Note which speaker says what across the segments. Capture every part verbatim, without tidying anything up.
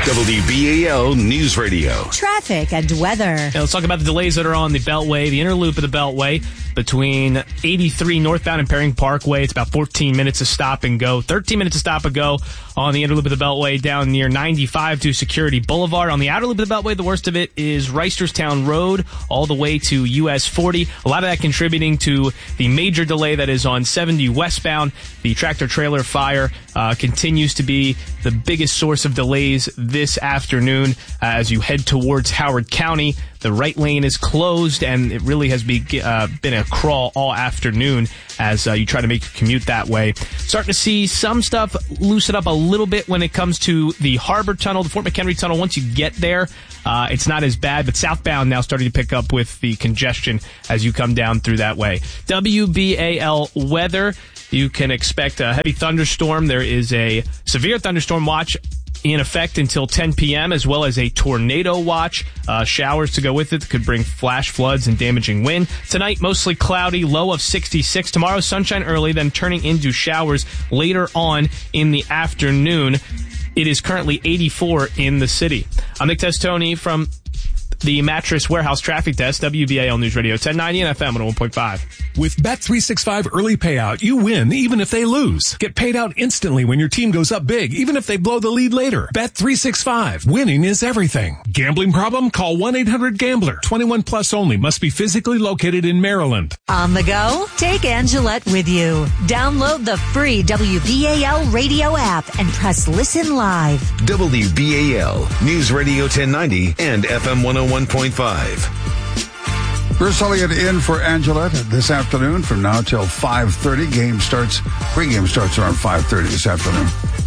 Speaker 1: W B A L News Radio.
Speaker 2: Traffic and weather.
Speaker 3: Now let's talk about the delays that are on the Beltway, the inner loop of the Beltway between eighty-three northbound and Perring Parkway. It's about fourteen minutes to stop and go. thirteen minutes to stop and go on the inner loop of the Beltway down near ninety-five to Security Boulevard. On the outer loop of the Beltway, the worst of it is Reisterstown Road all the way to U S forty. A lot of that contributing to the major delay that is on seventy westbound. The tractor-trailer fire uh, continues to be the biggest source of delays this afternoon uh, as you head towards Howard County. The right lane is closed, and it really has be, uh, been a crawl all afternoon as uh, you try to make your commute that way. Starting to see some stuff loosen up a little bit when it comes to the Harbor Tunnel, the Fort McHenry Tunnel. Once you get there, uh, it's not as bad, but southbound now starting to pick up with the congestion as you come down through that way. W B A L weather. You can expect a heavy thunderstorm. There is a severe thunderstorm watch in effect until ten p.m., as well as a tornado watch. Uh, showers to go with it could bring flash floods and damaging wind. Tonight, mostly cloudy, low of sixty-six. Tomorrow, sunshine early, then turning into showers later on in the afternoon. It is currently eighty-four in the city. I'm Nick Testoni from the Mattress Warehouse Traffic Desk, W B A L News Radio, ten ninety and F M one oh one point five.
Speaker 4: With Bet three sixty-five Early Payout, you win even if they lose. Get paid out instantly when your team goes up big, even if they blow the lead later. Bet three sixty-five. Winning is everything. Gambling problem? Call one eight hundred gambler. twenty-one plus only. Must be physically located in Maryland.
Speaker 2: On the go? Take Angelette with you. Download the free W B A L radio app and press Listen Live.
Speaker 1: W B A L News Radio ten ninety and F M one oh one point five.
Speaker 5: Bruce Elliott in for Angelette this afternoon from now till five thirty. Game starts, pregame starts around five thirty this afternoon.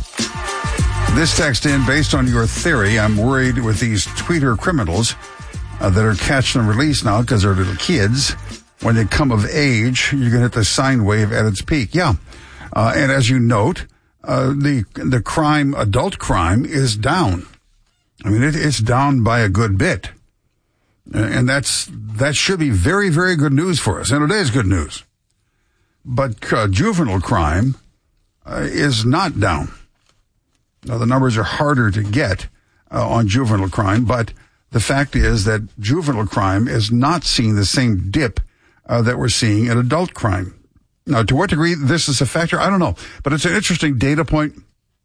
Speaker 5: This text in, based on your theory, I'm worried with these tweeter criminals uh, that are catch and release now because they're little kids. When they come of age, you can hit the sine wave at its peak. Yeah. Uh, and as you note, uh, the the crime, adult crime, is down. I mean, it, it's down by a good bit. And that's that should be very, very good news for us. And it is good news. But uh, juvenile crime uh, is not down. Now, the numbers are harder to get uh, on juvenile crime, but the fact is that juvenile crime is not seeing the same dip uh, that we're seeing in adult crime. Now, to what degree this is a factor, I don't know. But it's an interesting data point.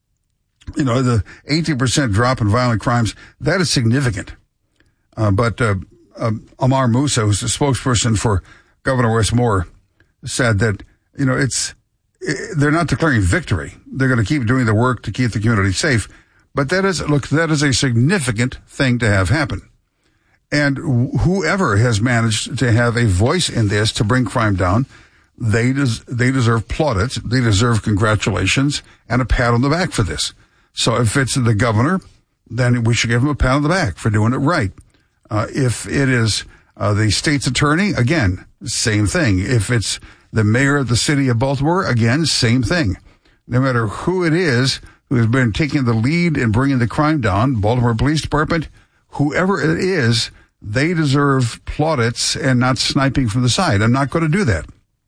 Speaker 5: You know, the eighteen percent drop in violent crimes, that is significant. Uh, but uh, uh, Amar Moussa, who's the spokesperson for Governor Wes Moore, said that, you know, it's it, they're not declaring victory. They're going to keep doing the work to keep the community safe. But that is, look, that is a significant thing to have happen. And wh- whoever has managed to have a voice in this to bring crime down, they des- they deserve plaudits, they deserve congratulations, and a pat on the back for this. So if it's the governor, then we should give him a pat on the back for doing it right. Uh, if it is uh, the state's attorney, again, same thing. If it's the mayor of the city of Baltimore, again, same thing. No matter who it is who has been taking the lead in bringing the crime down, Baltimore Police Department, whoever it is, they deserve plaudits and not sniping from the side. I'm not going to do that.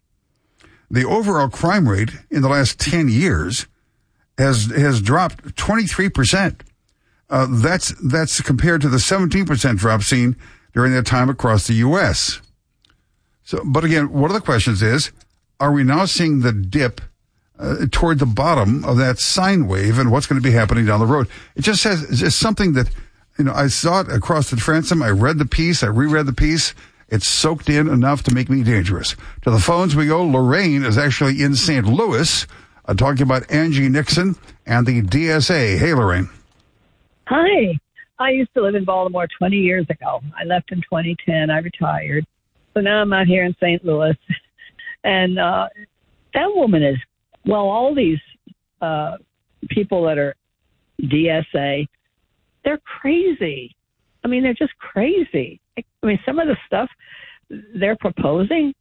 Speaker 5: The overall crime rate in the last ten years has has dropped twenty-three percent. Uh, that's that's compared to the seventeen percent drop seen during that time across the U S. So, but again, one of the questions is, are we now seeing the dip uh, toward the bottom of that sine wave, and what's going to be happening down the road? It just says it's just something that, you know, I saw it across the transom. I read the piece. I reread the piece. It's soaked in enough to make me dangerous. To the phones we go. Lorraine is actually in Saint Louis, uh, talking about Angie Nixon and the D S A. Hey, Lorraine.
Speaker 6: Hi. I used to live in Baltimore twenty years ago. I left in twenty ten. I retired. So now I'm out here in Saint Louis. And uh, that woman is, well, all these uh, people that are D S A, they're crazy. I mean, they're just crazy. I mean, some of the stuff they're proposing,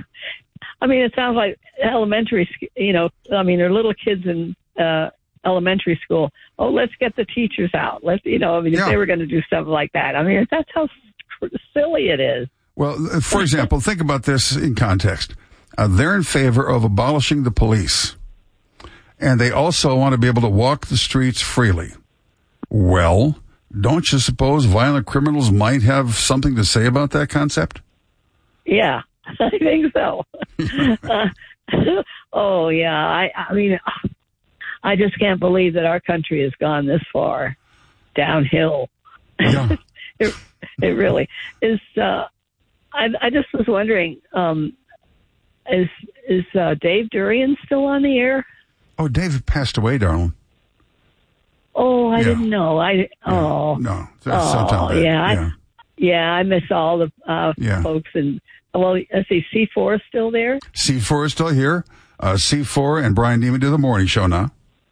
Speaker 6: I mean, it sounds like elementary, you know, I mean, they're little kids in uh, elementary school. Oh, let's get the teachers out. Let's, you know, I mean, yeah. If they were going to do stuff like that, I mean, that's how silly it is.
Speaker 5: Well, for example, think about this in context. Uh, they're in favor of abolishing the police, and they also want to be able to walk the streets freely. Well, don't you suppose violent criminals might have something to say about that concept?
Speaker 6: Yeah, I think so. uh, oh, yeah. I, I mean, I just can't believe that our country has gone this far downhill.
Speaker 5: Yeah.
Speaker 6: it, it really is. Uh, I, I just was wondering, um, is is uh, Dave Durian still on the air?
Speaker 5: Oh, Dave passed away, darling.
Speaker 6: Oh, I
Speaker 5: Yeah.
Speaker 6: didn't know. I
Speaker 5: Yeah.
Speaker 6: oh
Speaker 5: No.
Speaker 6: oh
Speaker 5: sometime back.
Speaker 6: yeah,
Speaker 5: yeah.
Speaker 6: I, yeah. I miss all the uh,
Speaker 5: Yeah.
Speaker 6: folks and well, let's see, C four is still there.
Speaker 5: C four is still here. Uh, C four and Brian Neiman do the morning show now.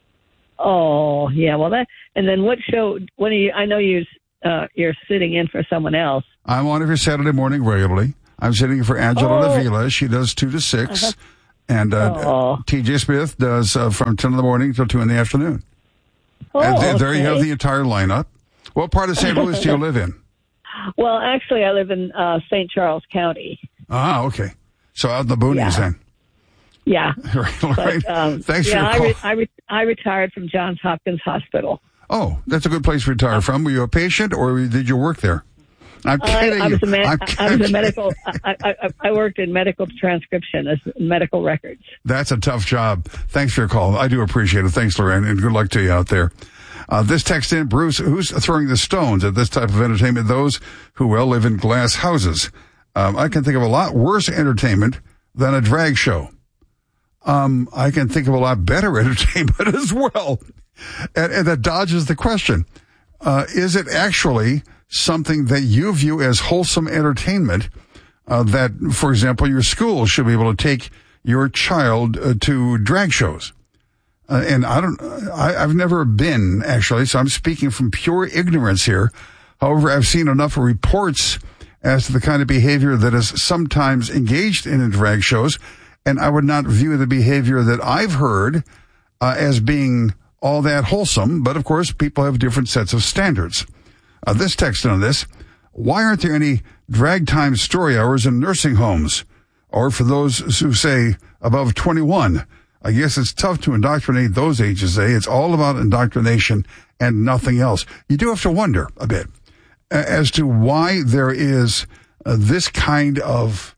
Speaker 6: Oh yeah, well that and then what show? When are you? I know you uh, you're sitting in for someone else.
Speaker 5: I'm on every Saturday morning regularly. I'm sitting in for Angela
Speaker 6: Oh.
Speaker 5: Davila. She does two to six.
Speaker 6: Uh-huh.
Speaker 5: And uh,
Speaker 6: Oh.
Speaker 5: T J Smith does uh, from ten in the morning till two in the afternoon.
Speaker 6: Oh,
Speaker 5: and th- there you
Speaker 6: okay.
Speaker 5: have the entire lineup. What part of Saint Louis do you live in?
Speaker 6: Well, actually, I live in uh, Saint Charles County.
Speaker 5: Ah, okay. So out in the boonies
Speaker 6: Yeah.
Speaker 5: then.
Speaker 6: Yeah.
Speaker 5: right, right.
Speaker 6: But, um,
Speaker 5: Thanks
Speaker 6: yeah,
Speaker 5: for your
Speaker 6: I,
Speaker 5: call.
Speaker 6: re- I, re- I retired from Johns Hopkins Hospital.
Speaker 5: Oh, that's a good place to retire from. Were you a patient or did you work there? I'm
Speaker 6: I,
Speaker 5: kidding
Speaker 6: I was
Speaker 5: you.
Speaker 6: a, med-
Speaker 5: I'm
Speaker 6: I was a
Speaker 5: kidding.
Speaker 6: medical. I, I, I worked in medical transcription as medical records.
Speaker 5: That's a tough job. Thanks for your call. I do appreciate it. Thanks, Lorraine, and good luck to you out there. Uh, this text in, Bruce, who's throwing the stones at this type of entertainment? Those who, well, live in glass houses. Um, I can think of a lot worse entertainment than a drag show. Um, I can think of a lot better entertainment as well. And, and that dodges the question. Uh, is it actually something that you view as wholesome entertainment uh, that, for example, your school should be able to take your child uh, to drag shows? Uh, and I don't, I, I've never been actually, so I'm speaking from pure ignorance here. However, I've seen enough reports as to the kind of behavior that is sometimes engaged in, in drag shows, and I would not view the behavior that I've heard uh, as being all that wholesome. But of course, people have different sets of standards. Uh, this text on this: why aren't there any drag time story hours in nursing homes, or for those who say above twenty-one? I guess it's tough to indoctrinate those ages, eh? It's all about indoctrination and nothing else. You do have to wonder a bit as to why there is uh, this kind of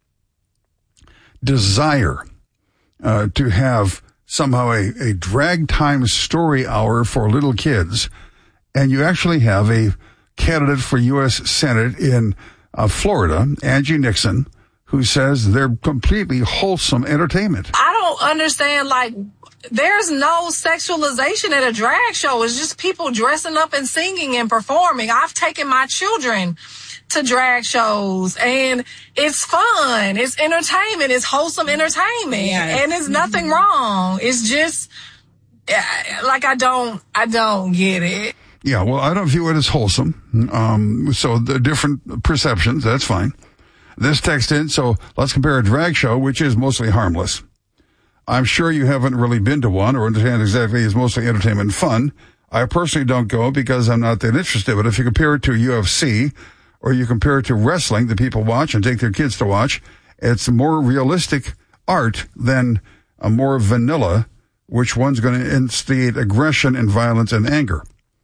Speaker 5: desire uh, to have somehow a, a drag time story hour for little kids, and you actually have a candidate for U S Senate in uh, Florida, Angie Nixon, who says they're completely wholesome entertainment.
Speaker 7: I don't understand, like, there's no sexualization at a drag show. It's just people dressing up and singing and performing. I've taken my children to drag shows, and it's fun. It's entertainment. It's wholesome entertainment.
Speaker 8: Yeah.
Speaker 7: And it's nothing wrong. It's just, like, I don't, I don't get it.
Speaker 5: Yeah, well, I don't view it as wholesome. Um, so the different perceptions, that's fine. This text in, so let's compare a drag show, which is mostly harmless. I'm sure you haven't really been to one or understand exactly it's mostly entertainment and fun. I personally don't go because I'm not that interested. But if you compare it to U F C or you compare it to wrestling that people watch and take their kids to watch, it's more realistic art than a more vanilla, which one's going to instigate aggression and violence and anger.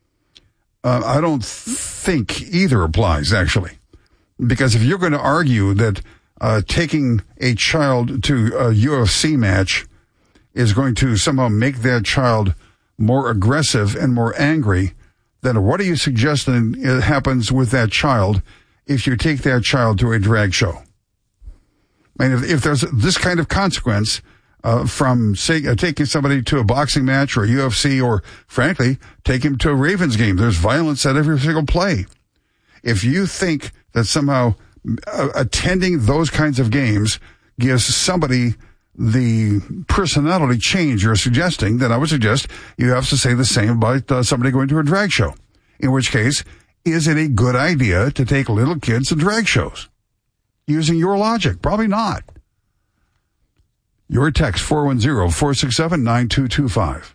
Speaker 5: Uh, I don't think either applies, actually. Because if you're going to argue that uh, taking a child to a U F C match is going to somehow make that child more aggressive and more angry, then what are you suggesting it happens with that child if you take that child to a drag show? I mean, if, if there's this kind of consequence uh, from, say, uh, taking somebody to a boxing match or a U F C or, frankly, take him to a Ravens game, there's violence at every single play. If you think that somehow uh, attending those kinds of games gives somebody the personality change you're suggesting, then I would suggest you have to say the same about uh, somebody going to a drag show. In which case, is it a good idea to take little kids to drag shows? Using your logic, probably not. Your text, four one zero, four six seven, nine two two five.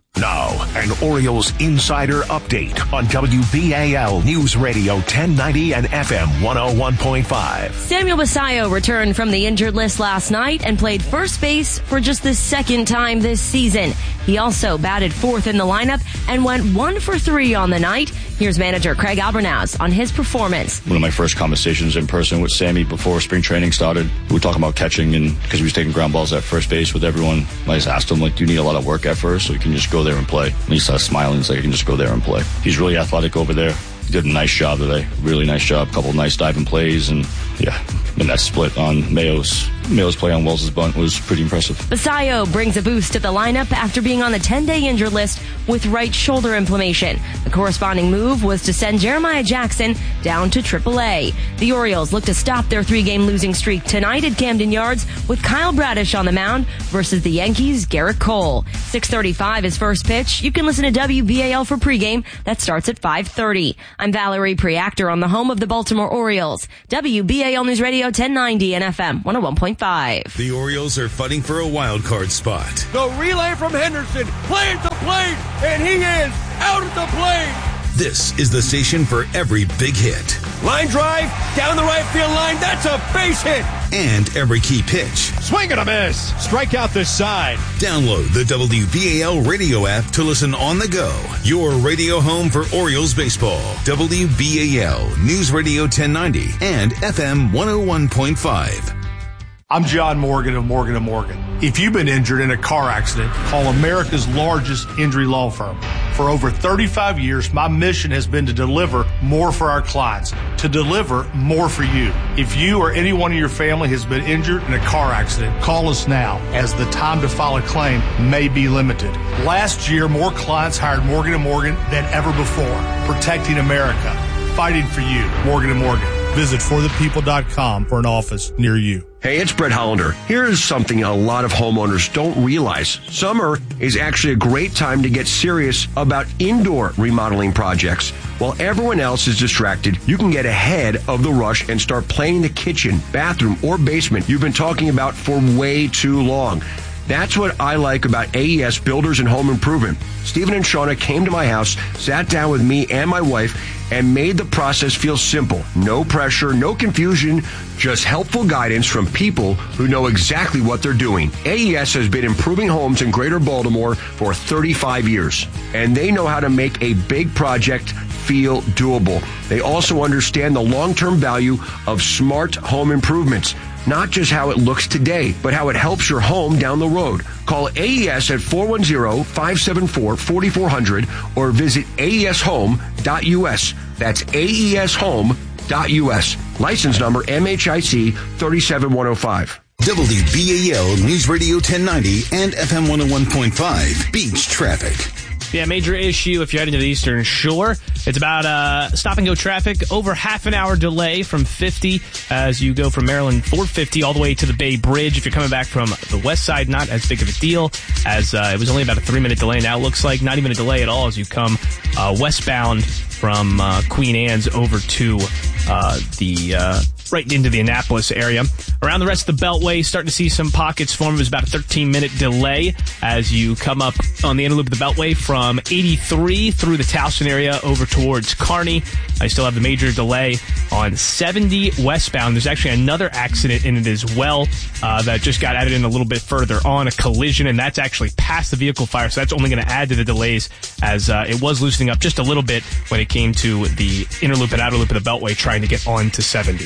Speaker 8: Now, an Orioles insider update on W B A L News Radio ten ninety and F M one oh one point five.
Speaker 9: Samuel Basallo returned from the injured list last night and played first base for just the second time this season. He also batted fourth in the lineup and went one for three on the night. Here's manager Craig Albernouz on his performance.
Speaker 10: One of my first conversations in person with Sammy before spring training started, we were talking about catching, and because he was taking ground balls at first base with everyone, I just asked him, like, do you need a lot of work at first so you can just go there and play? And he started smiling. He's like, I can just go there and play. He's really athletic over there. He did a nice job today. Really nice job. Couple nice diving plays, and yeah, and that split on Mayo's Mayo's play on Wells' bunt was pretty impressive.
Speaker 9: Basallo brings a boost to the lineup after being on the ten-day injured list with right shoulder inflammation. The corresponding move was to send Jeremiah Jackson down to triple A. The Orioles look to stop their three-game losing streak tonight at Camden Yards with Kyle Bradish on the mound versus the Yankees' Garrett Cole. six thirty-five is first pitch. You can listen to W B A L for pregame. That starts at five thirty. I'm Valerie Preactor on the home of the Baltimore Orioles. W B A L News Radio ten ninety and F M one oh one point five.
Speaker 1: The Orioles are fighting for a wild card spot.
Speaker 11: The relay from Henderson, play at the plate, and he is out at the plate.
Speaker 1: This is the station for every big hit.
Speaker 11: Line drive, down the right field line, that's a base hit.
Speaker 1: And every key pitch.
Speaker 11: Swing and a miss. Strike out this side.
Speaker 1: Download the W B A L radio app to listen on the go. Your radio home for Orioles baseball. W B A L News Radio ten ninety and F M one oh one point five.
Speaker 12: I'm John Morgan of Morgan and Morgan. If you've been injured in a car accident, call America's largest injury law firm. For over thirty-five years, my mission has been to deliver more for our clients, to deliver more for you. If you or anyone in your family has been injured in a car accident, call us now, as the time to file a claim may be limited. Last year, more clients hired Morgan and Morgan than ever before, protecting America, fighting for you. Morgan and Morgan. Visit for the people dot com for an office near you.
Speaker 13: Hey, it's Brett Hollander. Here is something a lot of homeowners don't realize. Summer is actually a great time to get serious about indoor remodeling projects. While everyone else is distracted, you can get ahead of the rush and start planning the kitchen, bathroom, or basement you've been talking about for way too long. That's what I like about A E S Builders and Home Improvement. Stephen and Shauna came to my house, sat down with me and my wife, and made the process feel simple. No pressure, no confusion, just helpful guidance from people who know exactly what they're doing. A E S has been improving homes in Greater Baltimore for thirty-five years, and they know how to make a big project feel doable. They also understand the long-term value of smart home improvements. Not just how it looks today, but how it helps your home down the road. Call A E S at four one zero, five seven four, four four zero zero or visit A E S home dot U S. That's A E S home dot U S. License number M H I C three seven one oh five.
Speaker 1: W B A L News Radio ten ninety and F M one oh one point five. Beach traffic.
Speaker 3: Yeah, major issue if you're heading to the Eastern Shore. It's about uh, stop-and-go traffic, over half an hour delay from fifty as you go from Maryland four fifty all the way to the Bay Bridge. If you're coming back from the west side, not as big of a deal, as uh, it was only about a three-minute delay. Now it looks like not even a delay at all as you come uh, westbound from uh, Queen Anne's over to uh, the... Uh, right into the Annapolis area. Around the rest of the Beltway, starting to see some pockets form. It was about a thirteen-minute delay as you come up on the inner loop of the Beltway from eighty-three through the Towson area over towards Kearney. I still have the major delay on seventy westbound. There's actually another accident in it as well uh, that just got added in a little bit further on, a collision, and that's actually past the vehicle fire, so that's only going to add to the delays as uh, it was loosening up just a little bit when it came to the inner loop and outer loop of the Beltway trying to get on to seventy.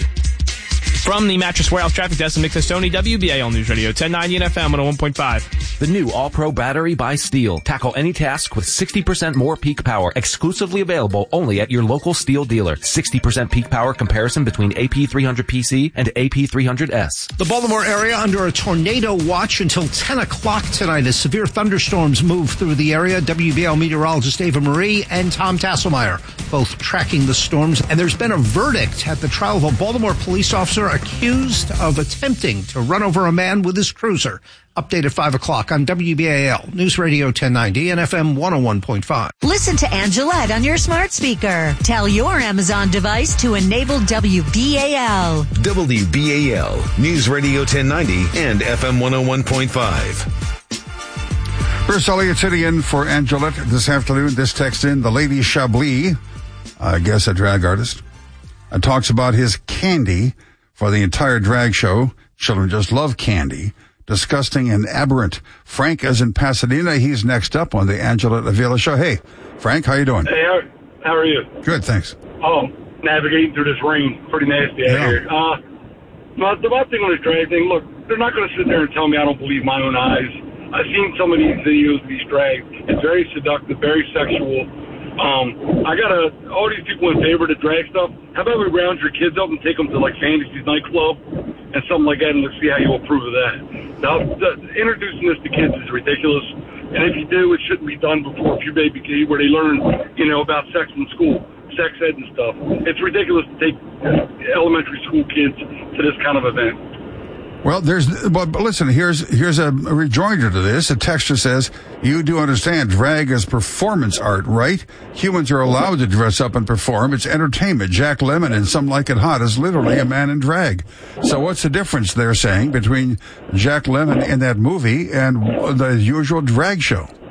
Speaker 3: From the Mattress Warehouse Traffic Desk in McNestonie, W B A L News Radio ten ninety and F M one oh one point five.
Speaker 14: The new All-Pro battery by Steel. Tackle any task with sixty percent more peak power. Exclusively available only at your local Steel dealer. sixty percent peak power comparison between A P three hundred P C and A P three hundred S.
Speaker 15: The Baltimore area under a tornado watch until ten o'clock tonight as severe thunderstorms move through the area. W B A L meteorologist Ava Marie and Tom Tasselmeyer both tracking the storms. And there's been a verdict at the trial of a Baltimore police officer accused of attempting to run over a man with his cruiser. Update at five o'clock on W B A L News Radio ten ninety and F M one oh one point five.
Speaker 2: Listen to Angelette on your smart speaker. Tell your Amazon device to enable W B A L.
Speaker 1: W B A L News Radio ten ninety and F M one oh one point five.
Speaker 5: Bruce Elliott sitting in for Angelette this afternoon. This text in, the Lady Chablis, I guess a drag artist, uh, talks about his candy for the entire drag show. Children just love candy. Disgusting and aberrant. Frank is in Pasadena. He's next up on the Angelette Avila show. Hey, Frank, how you doing?
Speaker 16: Hey, how, how are you?
Speaker 5: Good, thanks.
Speaker 16: Oh, navigating through this rain. Pretty nasty out
Speaker 5: Yeah.
Speaker 16: here. Uh, my, the one thing on the drag thing, look, they're not going to sit there and tell me I don't believe my own eyes. I've seen some of these videos of these drags. It's very seductive, very sexual. Um, I got a, all these people in favor of the drag stuff. How about we round your kids up and take them to, like, Fantasy's nightclub and something like that, and let's see how you approve of that. Now, the, introducing this to kids is ridiculous, and if you do, it shouldn't be done before puberty, where they learn, you know, about sex in school, sex ed and stuff. It's ridiculous to take elementary school kids to this kind of event.
Speaker 5: Well, there's, but but listen, here's, here's a rejoinder to this. A texter says, you do understand drag is performance art, right? Humans are allowed to dress up and perform. It's entertainment. Jack Lemmon in Some Like It Hot is literally a man in drag. So what's the difference, they're saying, between Jack Lemmon in that movie and the usual drag show?